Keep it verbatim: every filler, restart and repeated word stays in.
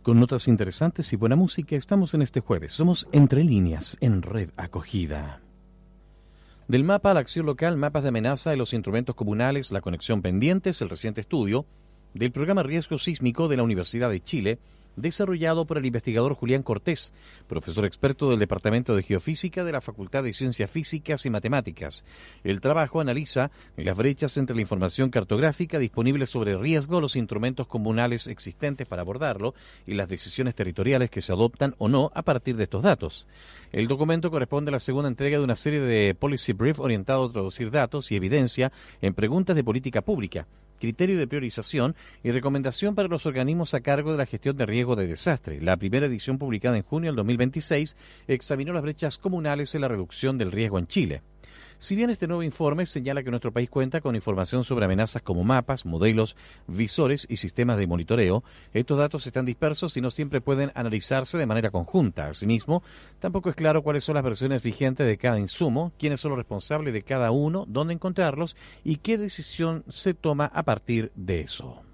Con notas interesantes y buena música, estamos en este jueves. Somos Entre Líneas en Red Acogida. Del mapa a la acción local, mapas de amenaza de los instrumentos comunales, la conexión pendientes, el reciente estudio del programa Riesgo Sísmico de la Universidad de Chile, desarrollado por el investigador Julián Cortés, profesor experto del Departamento de Geofísica de la Facultad de Ciencias Físicas y Matemáticas. El trabajo analiza las brechas entre la información cartográfica disponible sobre riesgo, los instrumentos comunales existentes para abordarlo y las decisiones territoriales que se adoptan o no a partir de estos datos. El documento corresponde a la segunda entrega de una serie de Policy Brief orientado a traducir datos y evidencia en preguntas de política pública, criterio de priorización y recomendación para los organismos a cargo de la gestión de riesgo de desastre. La primera edición, publicada en junio del dos mil veintiséis, examinó las brechas comunales en la reducción del riesgo en Chile. Si bien este nuevo informe señala que nuestro país cuenta con información sobre amenazas como mapas, modelos, visores y sistemas de monitoreo, estos datos están dispersos y no siempre pueden analizarse de manera conjunta. Asimismo, tampoco es claro cuáles son las versiones vigentes de cada insumo, quiénes son los responsables de cada uno, dónde encontrarlos y qué decisión se toma a partir de eso.